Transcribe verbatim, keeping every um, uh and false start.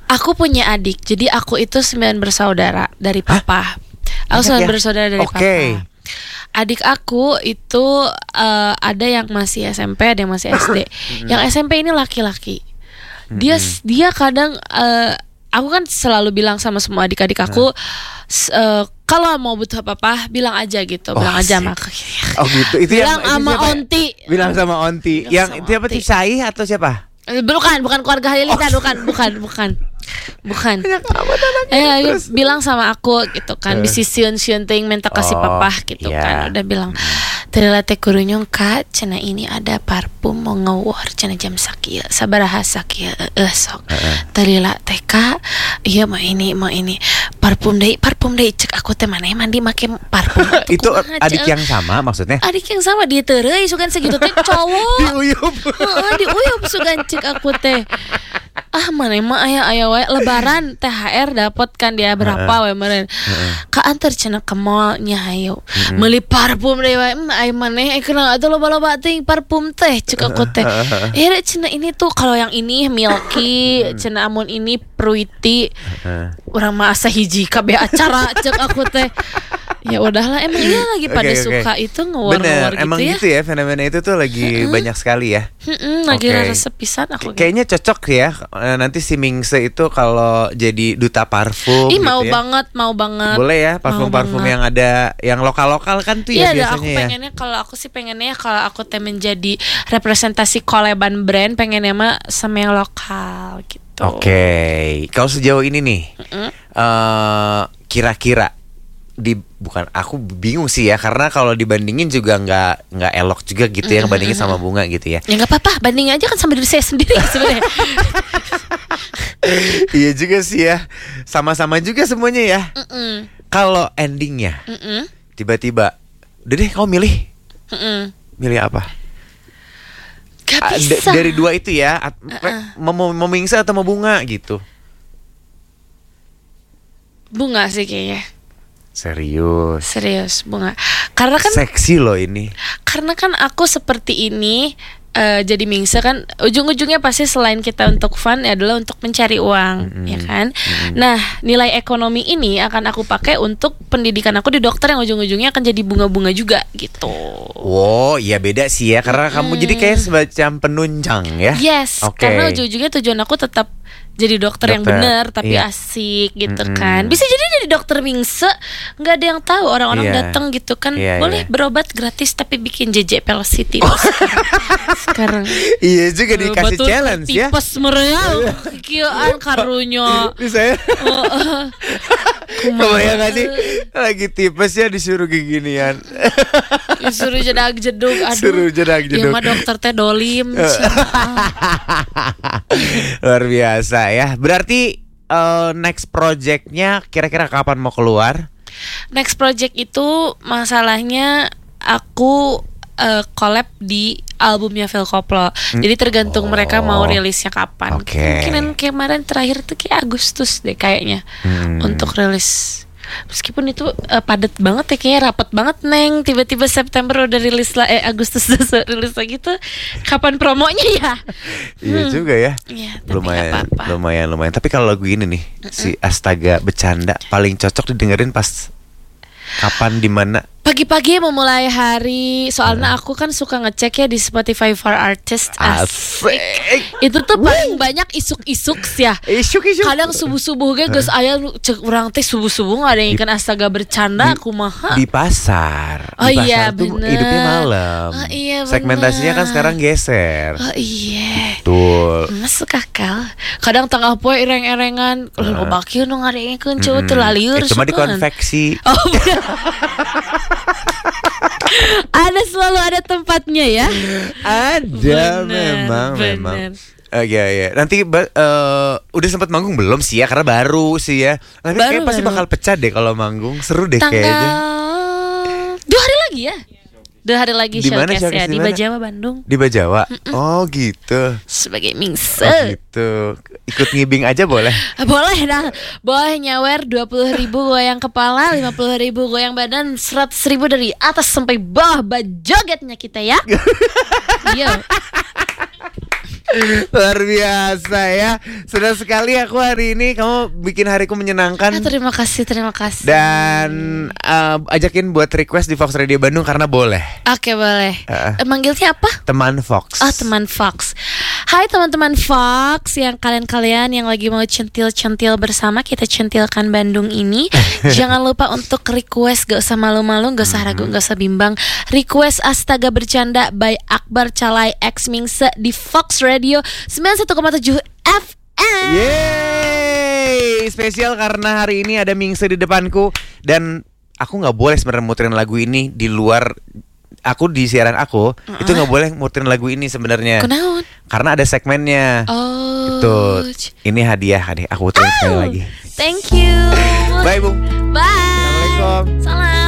Aku punya adik. Jadi aku itu sembilan bersaudara dari papa. Hah? Aku sembilan ya? bersaudara dari okay. papa. Adik aku itu uh, ada yang masih S M P, ada yang masih S D. Yang S M P ini laki-laki. Dia dia kadang uh, aku kan selalu bilang sama semua adik-adik aku, uh, kalau mau butuh apa-apa bilang aja gitu, oh, bilang aja sama aku. Oh gitu. Itu bilang yang sama Onti. Bilang sama Onti. Bilang yang itu apa Tisai atau siapa? Bukan, bukan keluarga Halilita, oh. bukan, bukan, bukan. Bukan. Eh, bilang sama aku gitu kan, uh. bisi siun-siun ting minta kasih oh, papa gitu yeah. kan. Udah bilang, "Terila teh kurunyong Kak, cenah ini ada parfum mau ngawur cenah jam sakieu. Sabaraha sakieu eueuh sok." Terila teh Kak, iya mah ini, mah ini. Parfum deui, parfum deui cek aku teh maneh mandi make parfum. Itu adik yang sama maksudnya? Adik yang sama dia teureui sugan segitu teh cowok. Diuyup. Heeh, diuyup sugan cek aku teh. Ah mana mah aya aya wae lebaran T H R dapat kan dia berapa wae meureun. Ka antar cenah ke mall nya hayu. Meuli parfum deui wae ai maneh ai kenal atuh loba-loba teuing parfum teh cek aku teh. Eh cenah ini tuh kalau yang ini Milky, cenah amun ini Pruity. Urang mah asa hiji kabeh acara cek aku teh. Ya udahlah emang iya lagi pada okay, suka okay. itu ngewar-ngewar gitu emang ya. gitu ya fenomena itu tuh lagi mm-hmm. banyak sekali ya. Mm-hmm, lagi okay. rasa pisan aku. Kayaknya gitu. Cocok ya nanti si Mingse itu kalau jadi duta parfum. Ih gitu mau ya. banget, mau banget. Boleh ya parfum-parfum yang ada yang lokal-lokal kan tuh ya, ya biasanya aku ya. Pengennya kalau aku sih pengennya kalau aku teh menjadi representasi koleban brand pengennya mah sama yang lokal gitu. Oke, okay. Kalau sejauh ini nih, mm-hmm. uh, kira-kira di bukan aku bingung sih ya karena kalau dibandingin juga nggak nggak elok juga gitu mm-hmm. ya bandingin sama Bunga gitu ya. Ya nggak apa-apa, bandingin aja kan sama diri saya sendiri sebenarnya. Iya juga sih ya, sama-sama juga semuanya ya. Mm-mm. Kalau endingnya Mm-mm. tiba-tiba, udah deh kamu milih, Mm-mm. milih apa? Gak bisa. D- dari dua itu ya, uh-uh. mau mau Mingse atau mau Bunga gitu? Bunga sih kayaknya. Serius. Serius Bunga. Karena kan seksi loh ini. Karena kan aku seperti ini uh, jadi Mingse kan ujung-ujungnya pasti selain kita untuk fun adalah untuk mencari uang, mm-hmm. ya kan. Mm-hmm. Nah, nilai ekonomi ini akan aku pakai untuk pendidikan aku di dokter yang ujung-ujungnya akan jadi bunga-bunga juga gitu. Wow, ya beda sih ya karena mm-hmm. kamu jadi kayak semacam penunjang ya. Yes, okay. Karena ujung-ujungnya tujuan aku tetap jadi dokter, dokter yang benar tapi iya. asik gitu mm-hmm. kan. Bisa jadi jadi dokter Mingse, nggak ada yang tahu orang-orang yeah. datang gitu kan. Yeah, boleh yeah. berobat gratis tapi bikin J J Velocity sekarang. Iya juga dikasih Betul, challenge ya. Tipes mereal kieuan karunya. Saya. Kebayang gak sih lagi tipes ya disuruh ginian. Disuruh jedag-jedug. Aduh. Suruh jedag-jedug. Ya mah dokter teh dolim. Luar biasa ya. Berarti uh, next projectnya kira-kira kapan mau keluar? Next project itu masalahnya aku uh, collab di albumnya Phil Koplo. Hmm. Jadi tergantung oh. mereka mau rilisnya kapan. Okay. Mungkin kemarin terakhir tuh kayak Agustus deh kayaknya hmm. untuk rilis. Meskipun itu uh, padat banget ya, kayaknya rapat banget Neng. Tiba-tiba September udah rilis lah, eh Agustus udah rilis lagi tuh. Kapan promonya ya? Iya hmm. juga ya. Ya, lumayan, lumayan, lumayan. Tapi kalau lagu ini nih, uh-uh. si Astaga Bercanda paling cocok didengerin pas kapan, di mana? Pagi-pagi memulai hari. Soalnya aku kan suka ngecek ya di Spotify for Artists. Asik. Itu tuh paling Woo. banyak isuk-isuk ya. Isuk-isuk. Kadang subuh-subuh ge geus aya cek urang teh subuh-subuh ngadengkeun Astaga Bercanda kumaha. Di pasar. Oh di pasar iya tuh bener. Hidupnya malam. Oh iya bener. Segmentasinya kan sekarang geser. Oh iya. Betul. Masuk akal. Kadang tengah poe ireng-erengan. Lo baki nu ngadengkeun ceueuh teu lalieur. Cuma dikonveksi. Oh. Ada selalu ada tempatnya ya. Ada bener, memang bener. memang. Uh, ya ya. Nanti uh, udah sempat manggung belum sih ya? Karena baru sih ya. Tapi kayak pasti bakal pecah deh kalau manggung. Seru deh Tanggal... kayaknya. Dua hari lagi ya. Dua hari lagi dimana, showcase ya di di Bajawa Bandung. Di Bajawa. Mm-mm. Oh gitu. Sebagai Mingse. Oh gitu. Ikut ngibing aja boleh? Boleh dah. Boleh nyawer dua puluh ribu goyang kepala, lima puluh ribu goyang badan, seratus ribu dari atas sampai bawah. Bajogetnya kita ya. Yo. Luar biasa ya. Senang sekali aku hari ini. Kamu bikin hariku menyenangkan. Ah, terima kasih, terima kasih. Dan uh, ajakin buat request di Fox Radio Bandung karena boleh. Oke, boleh. Uh, Manggilnya apa? Teman Fox. Oh, teman Fox. Hai teman-teman Fox, yang kalian-kalian yang lagi mau centil-centil bersama, kita centilkan Bandung ini. Jangan lupa untuk request, gak usah malu-malu, gak usah ragu, gak usah bimbang. Request Astaga Bercanda by Akbar Calai X Mingse di Fox Radio sembilan puluh satu koma tujuh F M. Yeay, spesial karena hari ini ada Mingse di depanku. Dan aku gak boleh sebenarnya muterin lagu ini di luar. Aku di siaran aku uh-uh. itu nggak boleh muterin lagu ini sebenarnya. Kenaun? Karena ada segmennya. Oh. Gitu. Ini hadiah, hadiah. Aku muterin oh. sekali lagi. Thank you. Bye, Bung. Bye. Assalamualaikum. Salam.